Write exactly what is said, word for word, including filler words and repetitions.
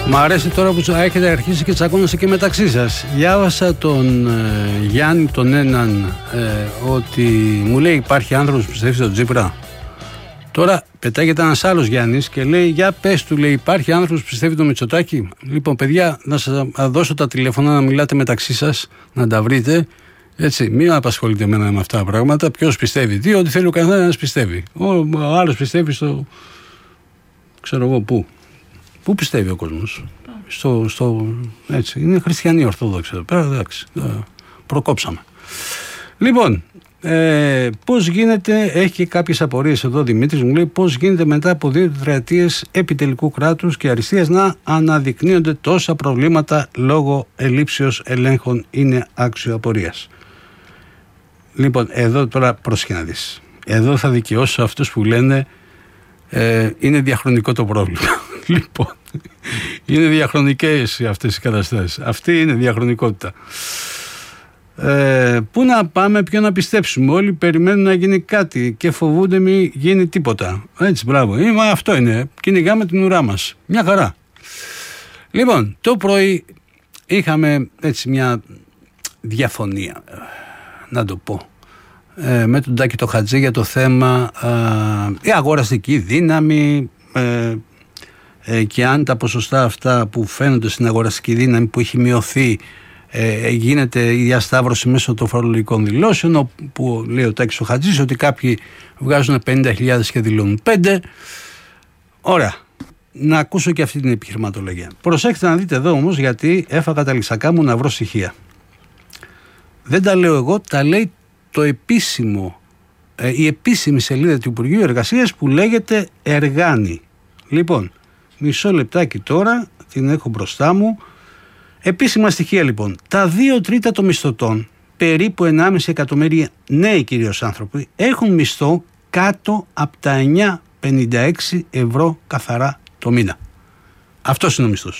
Μ' αρέσει τώρα που έχετε αρχίσει και τσακώνεστε και μεταξύ σας. Διάβασα τον ε, Γιάννη τον έναν ε, ότι μου λέει υπάρχει άνθρωπος που πιστεύει στον Τσίπρα. Τώρα πετάγεται ένας άλλος Γιάννης και λέει για πες του, λέει, υπάρχει άνθρωπος που πιστεύει τον Μητσοτάκη. Λοιπόν παιδιά, να σας δώσω τα τηλέφωνα να μιλάτε μεταξύ σας, να τα βρείτε. Έτσι, μην απασχολείτε εμένα με αυτά τα πράγματα. Ποιος πιστεύει τι, ό,τι θέλει ο καθένας πιστεύει. Ο, ο άλλος πιστεύει στο. Ξέρω εγώ πού. Πού πιστεύει ο κόσμος. Στο, στο, έτσι, είναι χριστιανοί Ορθόδοξοι εδώ πέρα. Εντάξει, προκόψαμε. Λοιπόν, ε, πώς γίνεται, έχει και κάποιες απορίες εδώ ο Δημήτρης, μου λέει πώς γίνεται μετά από δύο τετραετίες επιτελικού κράτους και αριστείας να αναδεικνύονται τόσα προβλήματα λόγω ελλείψεως ελέγχων, είναι άξιο απορίας. Λοιπόν, εδώ τώρα πρόσεχε να δεις. Εδώ θα δικαιώσω αυτούς που λένε ε, είναι διαχρονικό το πρόβλημα. Λοιπόν, είναι διαχρονικές αυτές οι καταστάσεις. Αυτή είναι διαχρονικότητα. Ε, πού να πάμε, ποιο να πιστέψουμε. Όλοι περιμένουν να γίνει κάτι και φοβούνται μη γίνει τίποτα. Έτσι, μπράβο. Ε, μα αυτό είναι. Κυνηγάμε την ουρά μας. Μια χαρά. Λοιπόν, το πρωί είχαμε έτσι μια διαφωνία, να το πω, ε, με τον Τάκη το Χατζή για το θέμα ε, η αγοραστική δύναμη ε, ε, και αν τα ποσοστά αυτά που φαίνονται στην αγοραστική δύναμη που έχει μειωθεί ε, γίνεται η διασταύρωση μέσω των φορολογικών δηλώσεων, που λέει ο Τάκης ο Χατζής ότι κάποιοι βγάζουν πενήντα χιλιάδες και δηλώνουν πέντε. Ωραία. Να ακούσω και αυτή την επιχειρηματολογία. Προσέξτε να δείτε εδώ όμως, γιατί έφαγα τα λυσακά μου να βρω στοιχεία. Δεν τα λέω εγώ, τα λέει το επίσημο, ε, η επίσημη σελίδα του Υπουργείου Εργασίας που λέγεται Εργάνη. Λοιπόν, μισό λεπτάκι τώρα, την έχω μπροστά μου. Επίσημα στοιχεία λοιπόν. Τα δύο τρίτα των μισθωτών, περίπου ενάμιση εκατομμύρια νέοι κυρίως άνθρωποι, έχουν μισθό κάτω από τα εννιακόσια πενήντα έξι ευρώ καθαρά το μήνα. Αυτός είναι ο μισθός.